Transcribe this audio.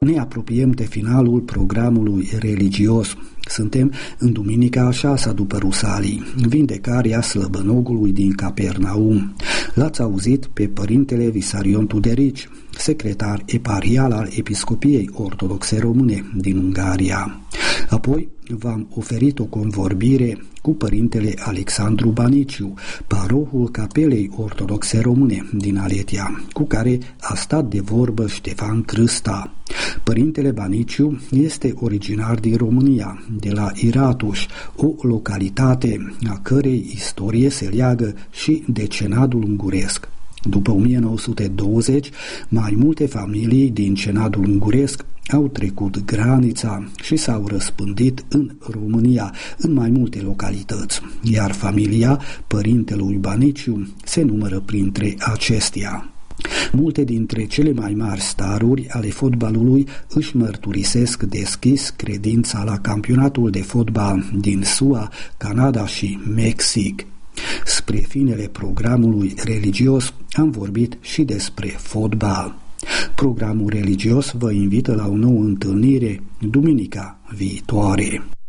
Ne apropiem de finalul programului religios. Suntem în duminica a 6-a după Rusalii, vindecarea slăbănogului din Capernaum. L-ați auzit pe părintele Visarion Tuderici, secretar eparhial al Episcopiei Ortodoxe Române din Ungaria. Apoi v-am oferit o convorbire cu părintele Alexandru Baniciu, parohul Capelei Ortodoxe Române din Aletia, cu care a stat de vorbă Ștefan Crâsta. Părintele Baniciu este originar din România, de la Iratuș, o localitate a cărei istorie se leagă și de cenadul unguresc. După 1920, mai multe familii din cenadul unguresc au trecut granița și s-au răspândit în România, în mai multe localități, iar familia părintelui Baniciu se numără printre acestea. Multe dintre cele mai mari staruri ale fotbalului își mărturisesc deschis credința la campionatul de fotbal din SUA, Canada și Mexic. Spre finele programului religios am vorbit și despre fotbal. Programul religios vă invită la o nouă întâlnire duminica viitoare.